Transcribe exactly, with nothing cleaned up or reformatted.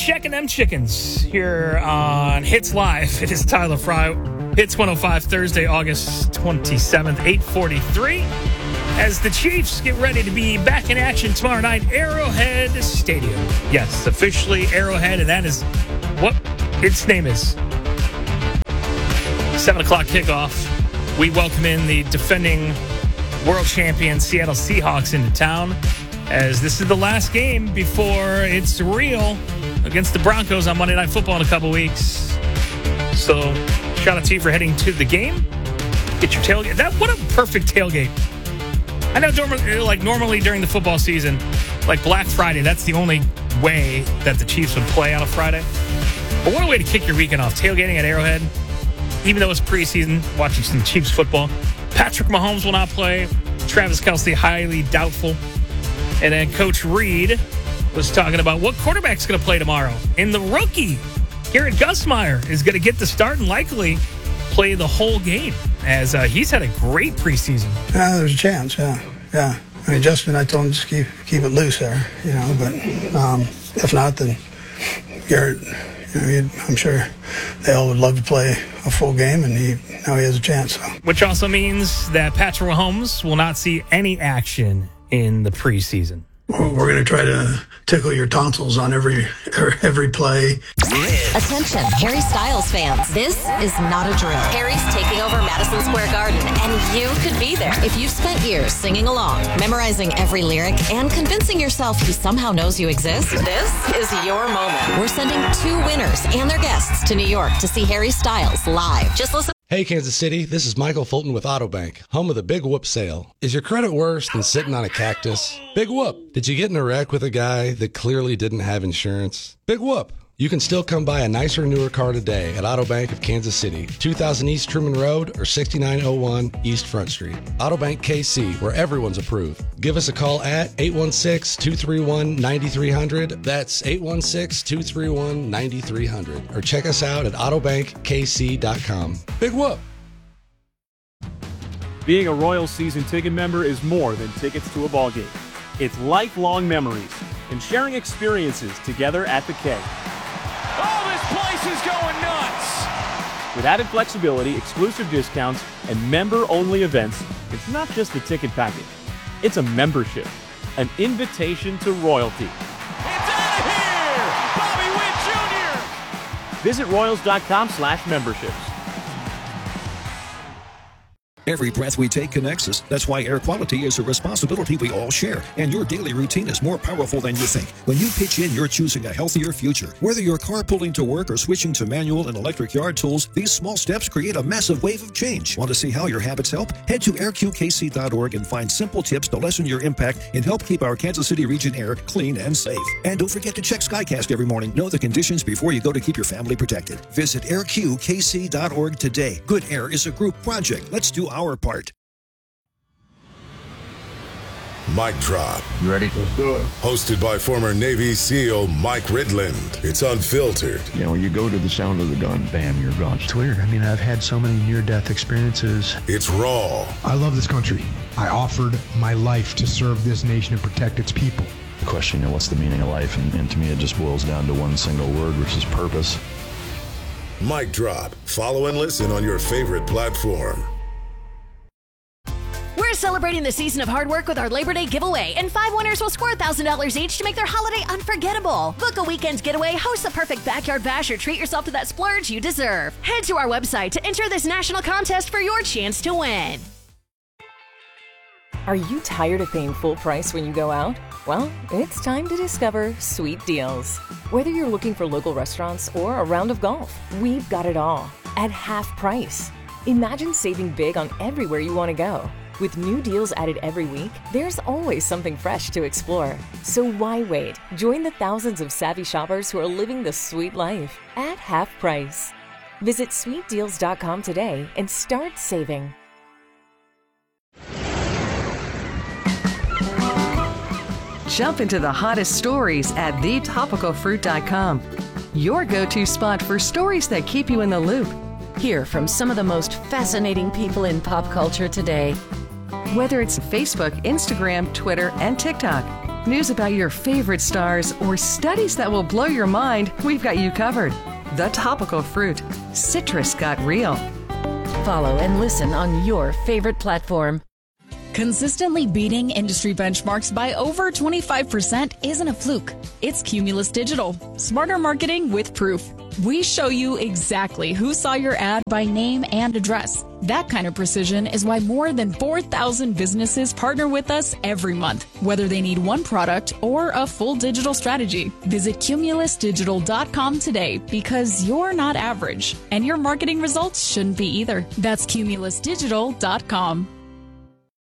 checking them chickens here on Hits Live. It is Tyler Fry. Hits one oh five, Thursday, August twenty-seventh, eight forty-three. As the Chiefs get ready to be back in action tomorrow night, Arrowhead Stadium. Yes, officially Arrowhead, and that is what its name is. seven o'clock kickoff. We welcome in the defending world champion Seattle Seahawks into town, as this is the last game before it's real against the Broncos on Monday Night Football in a couple weeks. So, shout out to you for heading to the game. Get your tailgate. That what a perfect tailgate. I know, normally, like normally during the football season, like Black Friday, that's the only way that the Chiefs would play on a Friday. But what a way to kick your weekend off, tailgating at Arrowhead. Even though it's preseason, watching some Chiefs football. Patrick Mahomes will not play. Travis Kelce, highly doubtful. And then Coach Reed was talking about what quarterback's going to play tomorrow. And the rookie, Garrett Gusmeyer, is going to get the start and likely play the whole game, as uh, he's had a great preseason. Yeah, there's a chance, yeah. Yeah. I mean, Justin, I told him just keep keep it loose there, you know, but um, if not, then Garrett, you know, he'd, I'm sure they all would love to play a full game, and he now he has a chance. So. Which also means that Patrick Mahomes will not see any action in the preseason. We're going to try to tickle your tonsils on every every play. Attention, Harry Styles fans. This is not a drill. Harry's taking over Madison Square Garden, and you could be there. If you've spent years singing along, memorizing every lyric, and convincing yourself he somehow knows you exist, this is your moment. We're sending two winners and their guests to New York to see Harry Styles live. Just listen. Hey, Kansas City, this is Michael Fulton with Autobank, home of the Big Whoop sale. Is your credit worse than sitting on a cactus? Big Whoop. Did you get in a wreck with a guy that clearly didn't have insurance? Big Whoop. You can still come buy a nicer, newer car today at Autobank of Kansas City, two thousand East Truman Road or sixty-nine oh one East Front Street. Autobank K C, where everyone's approved. Give us a call at eight one six, two three one, nine three zero zero. That's eight one six, two three one, nine three zero zero. Or check us out at autobank k c dot com. Big whoop! Being a Royal season ticket member is more than tickets to a ball game. It's lifelong memories and sharing experiences together at the K. Oh, this place is going nuts! With added flexibility, exclusive discounts, and member-only events, it's not just a ticket package. It's a membership, an invitation to royalty. It's out of here! Bobby Witt Junior! Visit royals.com slash memberships. Every breath we take connects us. That's why air quality is a responsibility we all share. And your daily routine is more powerful than you think. When you pitch in, you're choosing a healthier future. Whether you're carpooling to work or switching to manual and electric yard tools, these small steps create a massive wave of change. Want to see how your habits help? Head to air q k c dot org and find simple tips to lessen your impact and help keep our Kansas City region air clean and safe. And don't forget to check SkyCast every morning. Know the conditions before you go to keep your family protected. Visit air q k c dot org today. Good Air is a group project. Let's do our part. Mic Drop. You ready? Let's do it. Hosted by former Navy SEAL Mike Ridland. It's unfiltered. You know, you go to the sound of the gun, bam, you're gone. It's weird. I mean, I've had so many near-death experiences. It's raw. I love this country. I offered my life to serve this nation and protect its people. The question, you know, what's the meaning of life? And, and to me, it just boils down to one single word, which is purpose. Mic Drop. Follow and listen on your favorite platform. We're celebrating the season of hard work with our Labor Day giveaway, and five winners will score one thousand dollars each to make their holiday unforgettable. Book a weekend getaway, host the perfect backyard bash, or treat yourself to that splurge you deserve. Head to our website to enter this national contest for your chance to win. Are you tired of paying full price when you go out? Well, it's time to discover Sweet Deals. Whether you're looking for local restaurants or a round of golf, we've got it all at half price. Imagine saving big on everywhere you want to go. With new deals added every week, there's always something fresh to explore. So why wait? Join the thousands of savvy shoppers who are living the sweet life at half price. Visit sweet deals dot com today and start saving. Jump into the hottest stories at the topical fruit dot com. Your go-to spot for stories that keep you in the loop. Hear from some of the most fascinating people in pop culture today. Whether it's Facebook, Instagram, Twitter, and TikTok, News about your favorite stars, or studies that will blow your mind, we've got you covered. The Topical Fruit. Citrus got real. Follow and listen on your favorite platform. Consistently beating industry benchmarks by over twenty-five percent isn't a fluke. It's Cumulus Digital. Smarter marketing with proof. We show you exactly who saw your ad by name and address. That kind of precision is why more than four thousand businesses partner with us every month, whether they need one product or a full digital strategy. Visit cumulus digital dot com today, because you're not average, and your marketing results shouldn't be either. That's cumulus digital dot com.